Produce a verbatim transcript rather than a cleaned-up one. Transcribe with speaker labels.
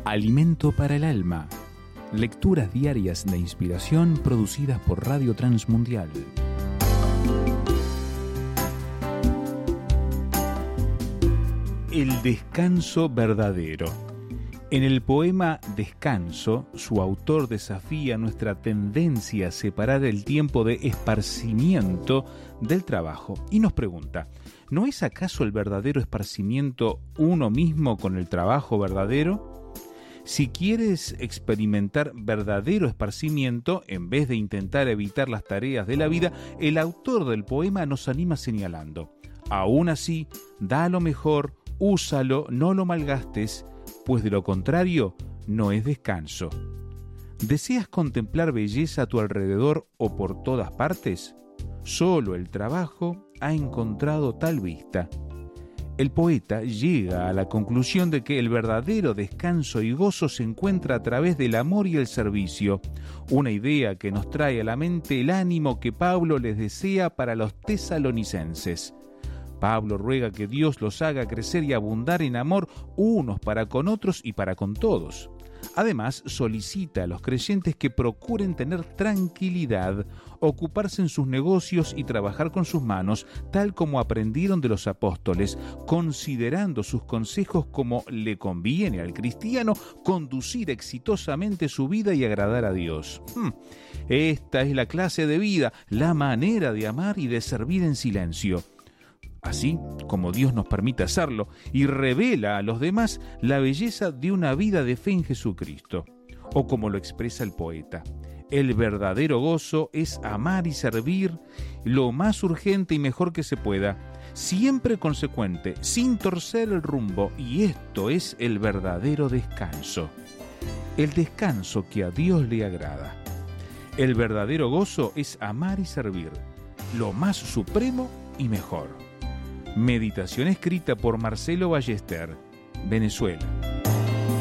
Speaker 1: Alimento para el alma. Lecturas diarias de inspiración producidas por Radio Transmundial. El descanso verdadero. En el poema Descanso, su autor desafía nuestra tendencia a separar el tiempo de esparcimiento del trabajo y nos pregunta, ¿no es acaso el verdadero esparcimiento uno mismo con el trabajo verdadero? Si quieres experimentar verdadero esparcimiento, en vez de intentar evitar las tareas de la vida, el autor del poema nos anima señalando, aún así, da lo mejor, úsalo, no lo malgastes, pues de lo contrario, no es descanso. ¿Deseas contemplar belleza a tu alrededor o por todas partes? Solo el trabajo ha encontrado tal vista. El poeta llega a la conclusión de que el verdadero descanso y gozo se encuentra a través del amor y el servicio, una idea que nos trae a la mente el ánimo que Pablo les desea para los tesalonicenses. Pablo ruega que Dios los haga crecer y abundar en amor unos para con otros y para con todos. Además, solicita a los creyentes que procuren tener tranquilidad, ocuparse en sus negocios y trabajar con sus manos, tal como aprendieron de los apóstoles, considerando sus consejos como le conviene al cristiano conducir exitosamente su vida y agradar a Dios. Hmm. Esta es la clase de vida, la manera de amar y de servir en silencio. Así como Dios nos permite hacerlo y revela a los demás la belleza de una vida de fe en Jesucristo. O como lo expresa el poeta, el verdadero gozo es amar y servir lo más urgente y mejor que se pueda, siempre consecuente, sin torcer el rumbo, y esto es el verdadero descanso. El descanso que a Dios le agrada. El verdadero gozo es amar y servir lo más supremo y mejor. Meditación escrita por Marcelo Ballester, Venezuela.